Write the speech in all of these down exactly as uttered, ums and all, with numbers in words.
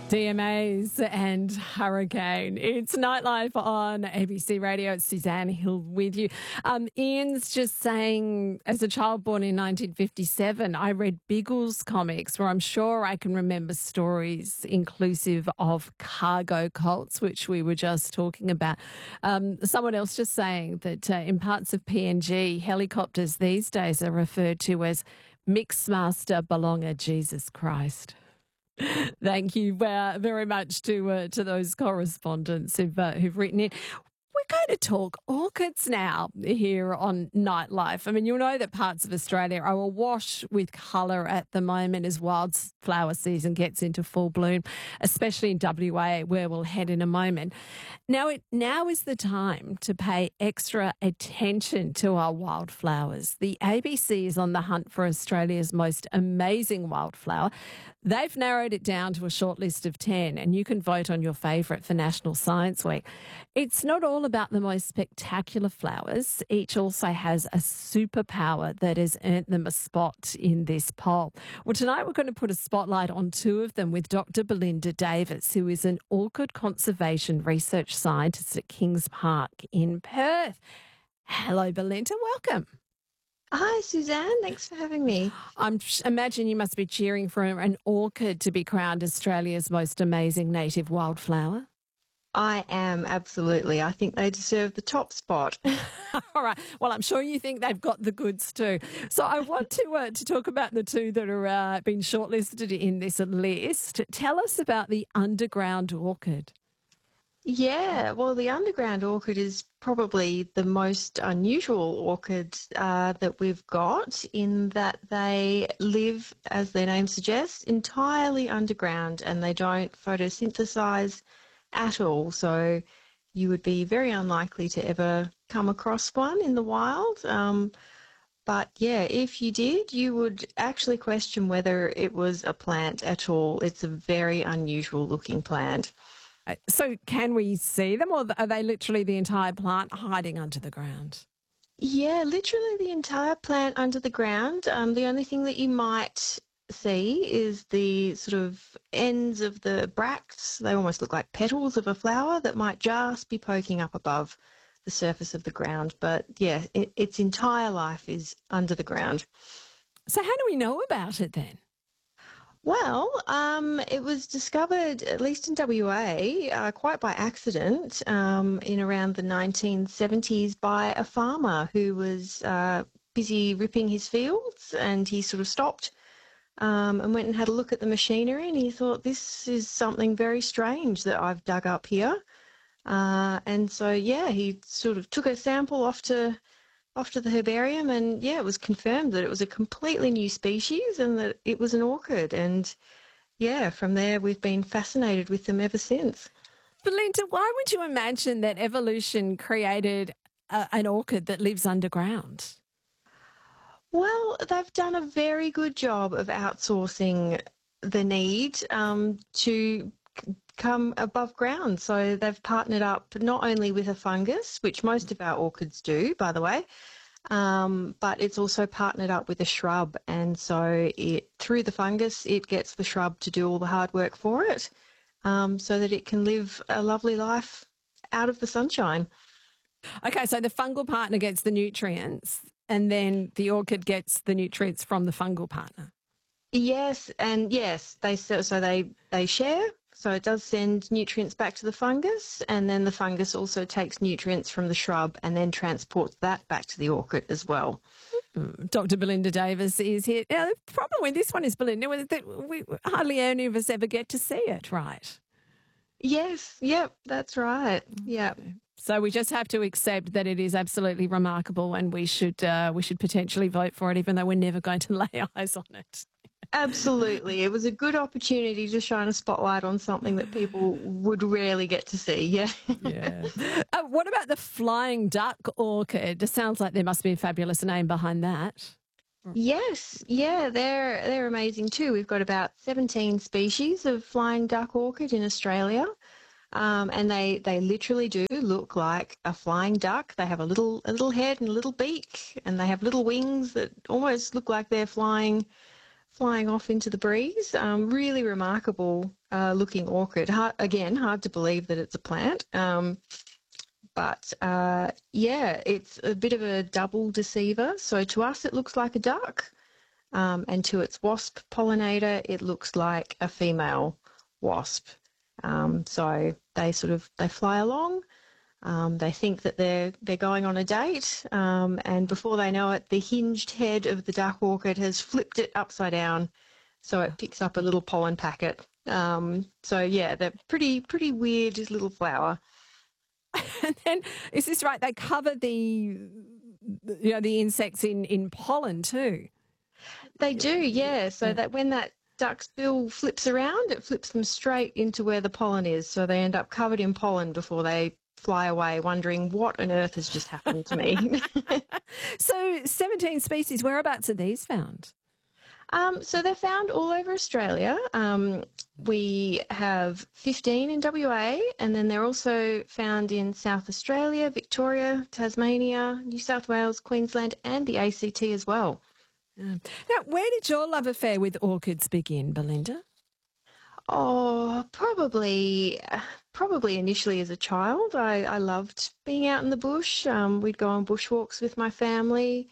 D M As and Hurricane. It's Nightlife on A B C Radio. It's Suzanne Hill with you. Um, Ian's just saying, as a child born in nineteen fifty-seven, I read Biggles comics where I'm sure I can remember stories inclusive of cargo cults, which we were just talking about. Um, someone else just saying that uh, in parts of P N G, helicopters these days are referred to as Mixmaster Belonger Jesus Christ. Thank you uh, very much to uh, to those correspondents who've, uh, who've written in. We're going to talk orchids now here on Nightlife. I mean, you'll know that parts of Australia are awash with colour at the moment as wildflower season gets into full bloom, especially in W A, where we'll head in a moment. Now, it, now is the time to pay extra attention to our wildflowers. The A B C is on the hunt for Australia's most amazing wildflower. They've narrowed it down to a short list of ten, and you can vote on your favourite for National Science Week. It's not all about the most spectacular flowers. Each also has a superpower that has earned them a spot in this poll. Well, tonight we're going to put a spotlight on two of them with Doctor Belinda Davis, who is an orchid conservation research scientist at Kings Park in Perth. Hello, Belinda. Welcome. Hi, Suzanne. Thanks for having me. I imagine you must be cheering for an orchid to be crowned Australia's most amazing native wildflower. I am, absolutely. I think they deserve the top spot. All right. Well, I'm sure you think they've got the goods too. So I want to uh, to talk about the two that are uh, been shortlisted in this list. Tell us about the underground orchid. Yeah, well, the underground orchid is probably the most unusual orchid uh, that we've got, in that they live, as their name suggests, entirely underground, and they don't photosynthesize at all. So you would be very unlikely to ever come across one in the wild. Um, but yeah, if you did, you would actually question whether it was a plant at all. It's a very unusual looking plant. So can we see them, or are they literally the entire plant hiding under the ground? Yeah, literally the entire plant under the ground. Um, the only thing that you might see is the sort of ends of the bracts. They almost look like petals of a flower that might just be poking up above the surface of the ground. But yeah, it, its entire life is under the ground. So how do we know about it then? Well, um, it was discovered, at least in W A, uh, quite by accident, um, in around the nineteen seventies by a farmer who was uh, busy ripping his fields, and he sort of stopped um, and went and had a look at the machinery, and he thought, this is something very strange that I've dug up here. Uh, and so, yeah, he sort of took a sample off to off to the herbarium, and yeah, it was confirmed that it was a completely new species and that it was an orchid. And yeah, from there we've been fascinated with them ever since. Belinda, why would you imagine that evolution created a, an orchid that lives underground? Well, they've done a very good job of outsourcing the need um, to come above ground. So they've partnered up not only with a fungus, which most of our orchids do, by the way, um, but it's also partnered up with a shrub. And so it, through the fungus, it gets the shrub to do all the hard work for it, um, so that it can live a lovely life out of the sunshine. Okay, so the fungal partner gets the nutrients, and then the orchid gets the nutrients from the fungal partner. Yes, and yes, they so they they share. So it does send nutrients back to the fungus, and then the fungus also takes nutrients from the shrub and then transports that back to the orchid as well. Doctor Belinda Davis is here. Now, the problem with this one is, Belinda, that we hardly any of us ever get to see it, right? Yes, yep, that's right. Yeah. So we just have to accept that it is absolutely remarkable, and we should uh, we should potentially vote for it, even though we're never going to lay eyes on it. Absolutely. It was a good opportunity to shine a spotlight on something that people would rarely get to see. Yeah. Yeah. Uh, what about the flying duck orchid? It sounds like there must be a fabulous name behind that. Yes. Yeah, they're they're amazing too. We've got about seventeen species of flying duck orchid in Australia. Um, and they, they literally do look like a flying duck. They have a little a little head and a little beak, and they have little wings that almost look like they're flying flying off into the breeze. Um, really remarkable uh, looking orchid. Hard, again, hard to believe that it's a plant. Um, but uh, yeah, it's a bit of a double deceiver. So to us, it looks like a duck. Um, and to its wasp pollinator, it looks like a female wasp. Um, so they sort of, they fly along. Um, they think that they're they're going on a date, um, and before they know it, the hinged head of the duck orchid has flipped it upside down, so it picks up a little pollen packet. Um, so yeah, they're pretty pretty weird little flower. And then, is this right? They cover the you know the insects in in pollen too. They do, yeah. So that when that duck's bill flips around, it flips them straight into where the pollen is. So they end up covered in pollen before they fly away, wondering what on earth has just happened to me. So seventeen species, whereabouts are these found? Um, so they're found all over Australia. Um, we have fifteen in W A, and then they're also found in South Australia, Victoria, Tasmania, New South Wales, Queensland, and the A C T as well. Um, now, where did your love affair with orchids begin, Belinda? Oh, probably, probably initially as a child. I, I loved being out in the bush. Um, we'd go on bushwalks with my family,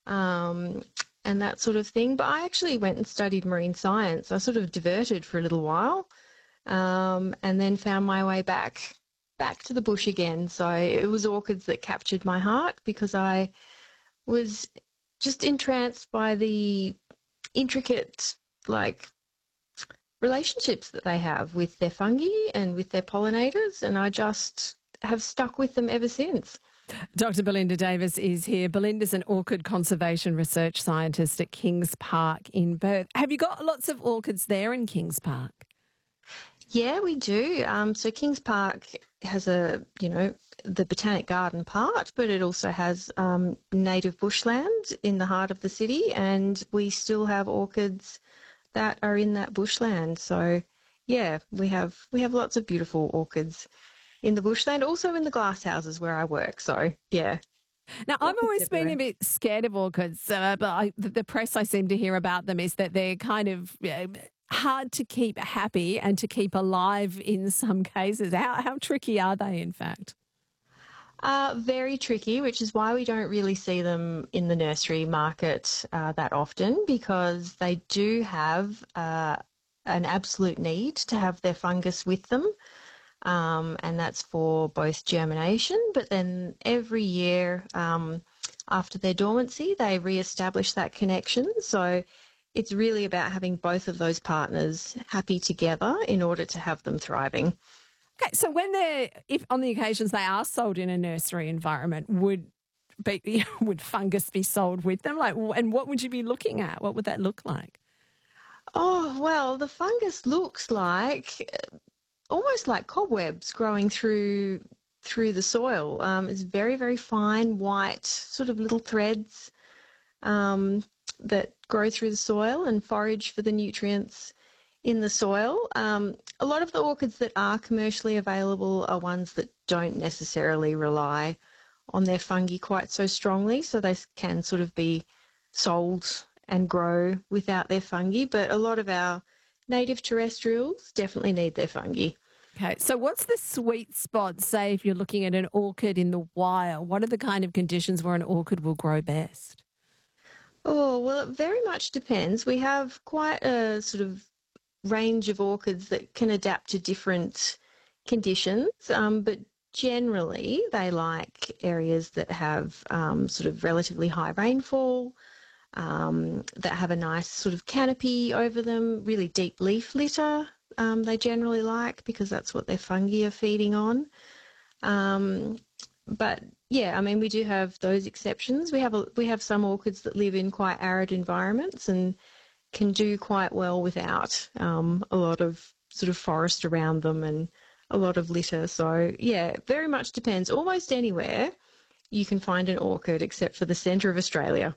um, and that sort of thing. But I actually went and studied marine science. I sort of diverted for a little while, um, and then found my way back, back to the bush again. So it was orchids that captured my heart because I was just entranced by the intricate, like, relationships that they have with their fungi and with their pollinators, and I just have stuck with them ever since. Doctor Belinda Davis is here. Belinda's an orchid conservation research scientist at Kings Park in Perth. Have you got lots of orchids there in Kings Park? Yeah, we do. Um, so Kings Park has a, you know, the Botanic Garden part, but it also has um, native bushland in the heart of the city, and we still have orchids that are in that bushland. So yeah, we have we have lots of beautiful orchids in the bushland, also in the glass houses where I work. So yeah. Now, I've always been a bit scared of orchids, uh, but I, the, the press I seem to hear about them is that they're kind of uh, hard to keep happy and to keep alive in some cases. How, how tricky are they, in fact? Uh, very tricky, which is why we don't really see them in the nursery market uh, that often, because they do have uh, an absolute need to have their fungus with them. Um, and that's for both germination, but then every year um, after their dormancy, they re-establish that connection. So it's really about having both of those partners happy together in order to have them thriving. Okay, so when they're, if on the occasions they are sold in a nursery environment, would be, would fungus be sold with them? Like, and what would you be looking at? What would that look like? Oh, well, the fungus looks like almost like cobwebs growing through through the soil. Um, it's very, very fine, white, sort of little threads um, that grow through the soil and forage for the nutrients in the soil. Um, a lot of the orchids that are commercially available are ones that don't necessarily rely on their fungi quite so strongly, so they can sort of be sold and grow without their fungi, but a lot of our native terrestrials definitely need their fungi. Okay, so what's the sweet spot, say, if you're looking at an orchid in the wild? What are the kind of conditions where an orchid will grow best? Oh, well, it very much depends. We have quite a sort of range of orchids that can adapt to different conditions, um, but generally they like areas that have um, sort of relatively high rainfall, um, that have a nice sort of canopy over them, really deep leaf litter um, they generally like because that's what their fungi are feeding on. Um, but yeah, I mean, we do have those exceptions. We have a, we have some orchids that live in quite arid environments and can do quite well without um, a lot of sort of forest around them and a lot of litter. So yeah, very much depends. Almost anywhere you can find an orchid except for the centre of Australia.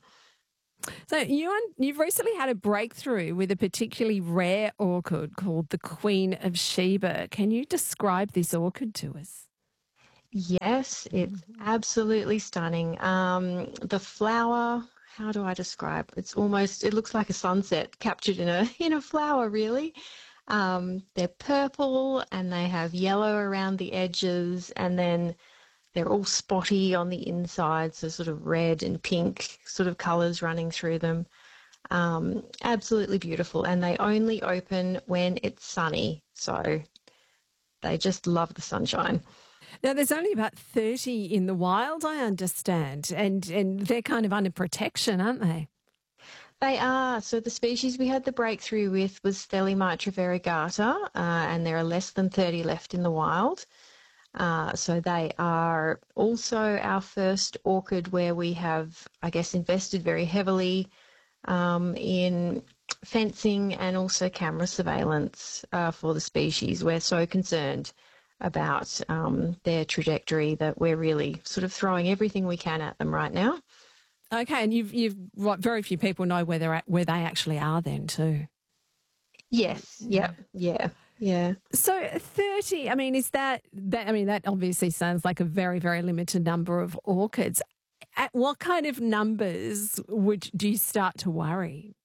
So you, you've recently had a breakthrough with a particularly rare orchid called the Queen of Sheba. Can you describe this orchid to us? Yes, it's absolutely stunning. Um, the flower how do I describe? It's almost, it looks like a sunset captured in a in a flower, really. Um, they're purple and they have yellow around the edges, and then they're all spotty on the inside, so sort of red and pink sort of colours running through them. Um, absolutely beautiful, and they only open when it's sunny, so they just love the sunshine. Now, there's only about thirty in the wild, I understand, and, and they're kind of under protection, aren't they? They are. So the species we had the breakthrough with was Thelymitra variegata, uh, and there are less than thirty left in the wild. Uh, so they are also our first orchid where we have, I guess, invested very heavily um, in fencing and also camera surveillance uh, for the species. We're so concerned about um, their trajectory that we're really sort of throwing everything we can at them right now. Okay, and you've you've what very few people know where they're at, where they actually are then too. Yes. Yep. Yeah. Yeah. So thirty, I mean, is that, that, I mean, that obviously sounds like a very, very limited number of orchids. At what kind of numbers would do you start to worry?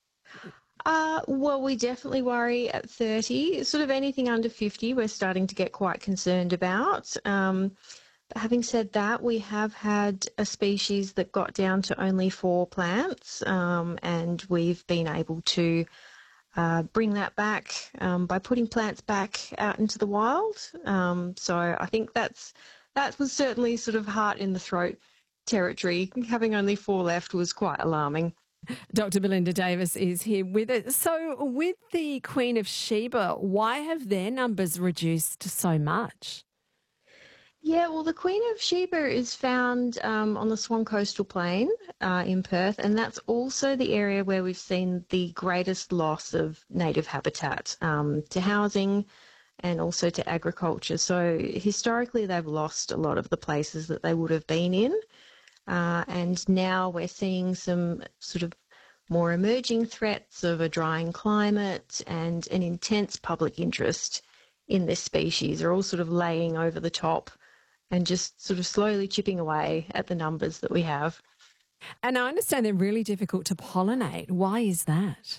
Uh, well, we definitely worry at thirty. Sort of anything under fifty, we're starting to get quite concerned about. Um, but having said that, we have had a species that got down to only four plants, um, and we've been able to uh, bring that back um, by putting plants back out into the wild. Um, so I think that's that was certainly sort of heart in the throat territory. Having only four left was quite alarming. Doctor Belinda Davis is here with us. So with the Queen of Sheba, why have their numbers reduced so much? Yeah, well, the Queen of Sheba is found um, on the Swan Coastal Plain uh, in Perth, and that's also the area where we've seen the greatest loss of native habitat um, to housing and also to agriculture. So historically, they've lost a lot of the places that they would have been in, uh, and now we're seeing some sort of more emerging threats of a drying climate and an intense public interest in this species are all sort of laying over the top and just sort of slowly chipping away at the numbers that we have. And I understand they're really difficult to pollinate. Why is that?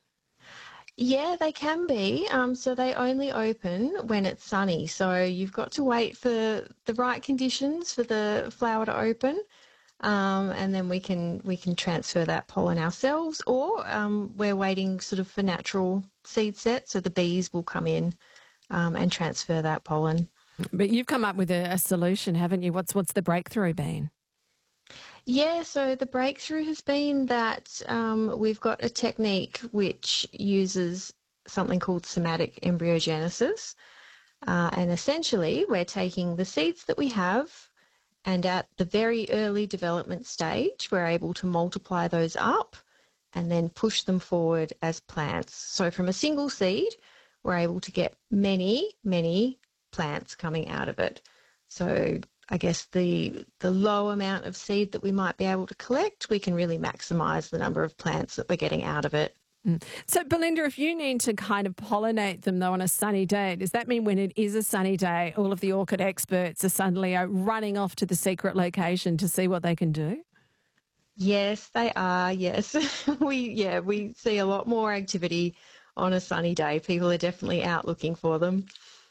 Yeah, they can be. Um, so they only open when it's sunny. So you've got to wait for the right conditions for the flower to open. Um, and then we can we can transfer that pollen ourselves, or um, we're waiting sort of for natural seed set, so the bees will come in um, and transfer that pollen. But you've come up with a, a solution, haven't you? What's what's the breakthrough been? Yeah, so the breakthrough has been that um, we've got a technique which uses something called somatic embryogenesis, uh, and essentially we're taking the seeds that we have, and at the very early development stage, we're able to multiply those up and then push them forward as plants. So from a single seed, we're able to get many, many plants coming out of it. So I guess the the low amount of seed that we might be able to collect, we can really maximise the number of plants that we're getting out of it. Mm. So, Belinda, if you need to kind of pollinate them, though, on a sunny day, does that mean when it is a sunny day, all of the orchid experts are suddenly uh, running off to the secret location to see what they can do? Yes, they are. Yes. we, yeah, we see a lot more activity on a sunny day. People are definitely out looking for them.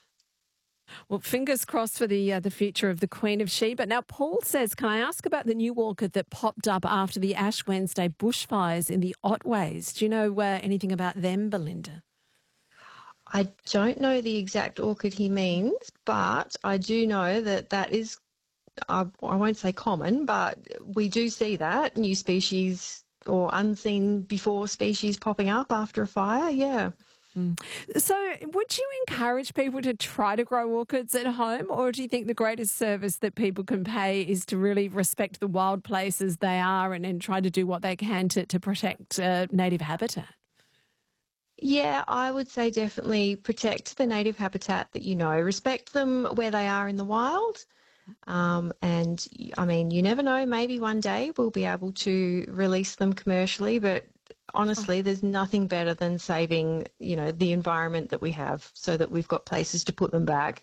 Well, fingers crossed for the uh, the future of the Queen of Sheba. Now, Paul says, can I ask about the new orchid that popped up after the Ash Wednesday bushfires in the Otways? Do you know uh, anything about them, Belinda? I don't know the exact orchid he means, but I do know that that is, I, I won't say common, but we do see that, new species or unseen before species popping up after a fire, yeah. Mm. So would you encourage people to try to grow orchids at home, or do you think the greatest service that people can pay is to really respect the wild places they are and, and try to do what they can to, to protect uh, native habitat? Yeah, I would say definitely protect the native habitat that you know, respect them where they are in the wild. Um, and I mean, you never know, maybe one day we'll be able to release them commercially, but honestly, there's nothing better than saving, you know, the environment that we have so that we've got places to put them back.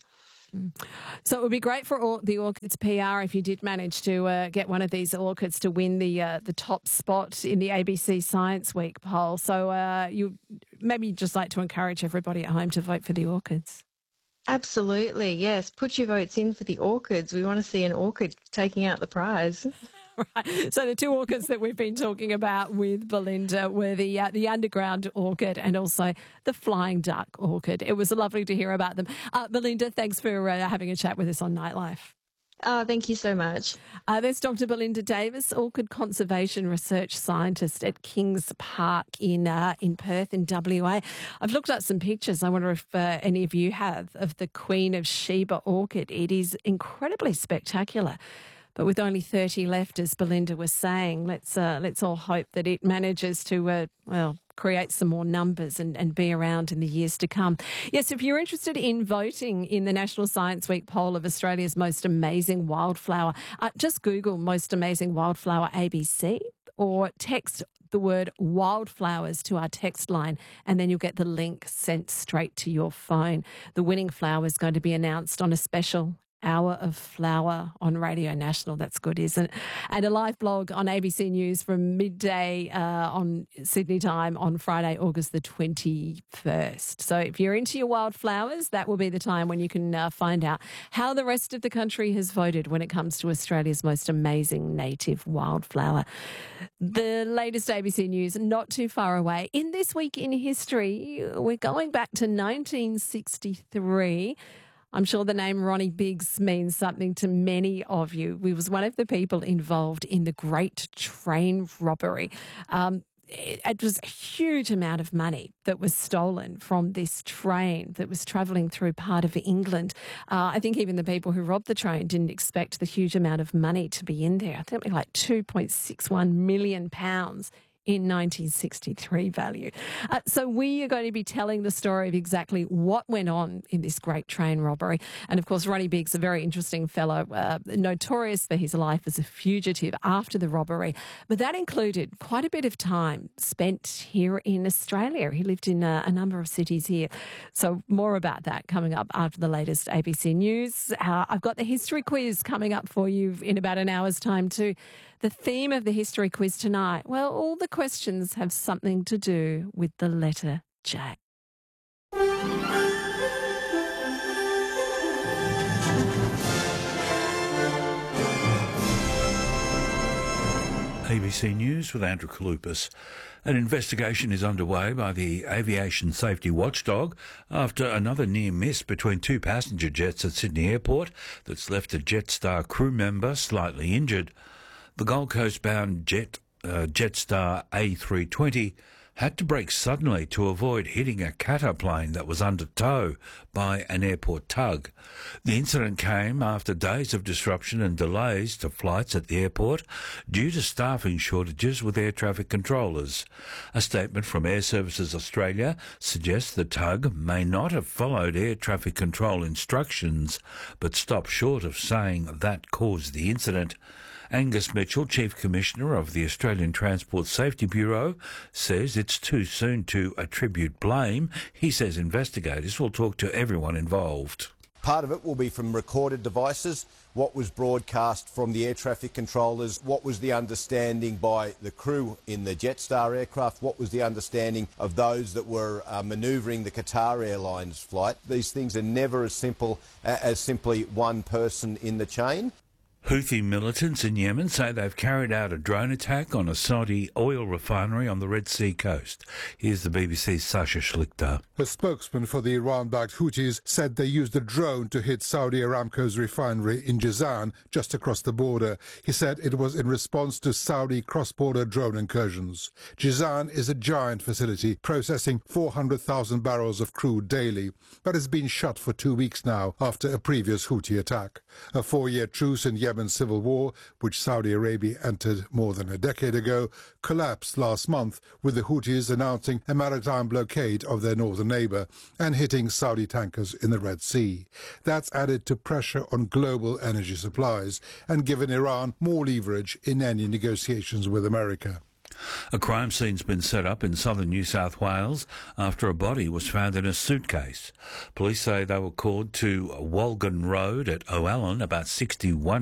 So it would be great for all the Orchids P R if you did manage to uh, get one of these orchids to win the uh, the top spot in the A B C Science Week poll. So uh, you maybe you'd just like to encourage everybody at home to vote for the orchids. Absolutely, yes. Put your votes in for the orchids. We want to see an orchid taking out the prize. Right. So the two orchids that we've been talking about with Belinda were the uh, the underground orchid and also the flying duck orchid. It was lovely to hear about them. Uh, Belinda, thanks for uh, having a chat with us on Nightlife. Oh, thank you so much. Uh, there's Doctor Belinda Davis, orchid conservation research scientist at Kings Park in uh, in Perth in W A. I've looked up some pictures. I wonder if uh, any of you have of the Queen of Sheba orchid. It is incredibly spectacular. But with only thirty left, as Belinda was saying, let's uh, let's all hope that it manages to, uh, well, create some more numbers and, and be around in the years to come. Yes, if you're interested in voting in the National Science Week poll of Australia's most amazing wildflower, uh, just Google Most Amazing Wildflower A B C or text the word wildflowers to our text line, and then you'll get the link sent straight to your phone. The winning flower is going to be announced on a special Hour of Flower on Radio National. That's good, isn't it? And a live blog on A B C News from midday uh, on Sydney time on Friday, August the twenty-first. So if you're into your wildflowers, that will be the time when you can uh, find out how the rest of the country has voted when it comes to Australia's most amazing native wildflower. The latest A B C News, not too far away. In This Week in History, we're going back to nineteen sixty-three. I'm sure the name Ronnie Biggs means something to many of you. He was one of the people involved in the Great Train Robbery. Um, it, it was a huge amount of money that was stolen from this train that was travelling through part of England. Uh, I think even the people who robbed the train didn't expect the huge amount of money to be in there. I think it was like two point six one million pounds in nineteen sixty-three value. Uh, so we are going to be telling the story of exactly what went on in this great train robbery. And of course, Ronnie Biggs, a very interesting fellow, uh, notorious for his life as a fugitive after the robbery. But that included quite a bit of time spent here in Australia. He lived in a, a number of cities here. So more about that coming up after the latest A B C News. Uh, I've got the history quiz coming up for you in about an hour's time too. The theme of the history quiz tonight, well, all the questions have something to do with the letter J. A B C News with Andrew Kalupas. An investigation is underway by the aviation safety watchdog after another near miss between two passenger jets at Sydney Airport that's left a Jetstar crew member slightly injured. The Gold Coast-bound jet, uh, Jetstar A three twenty had to brake suddenly to avoid hitting a Qatar plane that was under tow by an airport tug. The incident came after days of disruption and delays to flights at the airport due to staffing shortages with air traffic controllers. A statement from Air Services Australia suggests the tug may not have followed air traffic control instructions, but stopped short of saying that caused the incident. Angus Mitchell, Chief Commissioner of the Australian Transport Safety Bureau, says it's too soon to attribute blame. He says investigators will talk to everyone involved. Part of it will be from recorded devices, what was broadcast from the air traffic controllers, what was the understanding by the crew in the Jetstar aircraft, what was the understanding of those that were uh, manoeuvring the Qatar Airlines flight. These things are never as simple uh, as simply one person in the chain. Houthi militants in Yemen say they've carried out a drone attack on a Saudi oil refinery on the Red Sea coast. Here's the B B C's Sasha Schlichter. A spokesman for the Iran-backed Houthis said they used a drone to hit Saudi Aramco's refinery in Jazan, just across the border. He said it was in response to Saudi cross-border drone incursions. Jazan is a giant facility processing four hundred thousand barrels of crude daily, but it's been shut for two weeks now after a previous Houthi attack. A four-year truce in Yemen civil war, which Saudi Arabia entered more than a decade ago, collapsed last month with the Houthis announcing a maritime blockade of their northern neighbour and hitting Saudi tankers in the Red Sea. That's added to pressure on global energy supplies and given Iran more leverage in any negotiations with America. A crime scene's been set up in southern New South Wales after a body was found in a suitcase. Police say they were called to Walgan Road at O'Allen, about sixty-one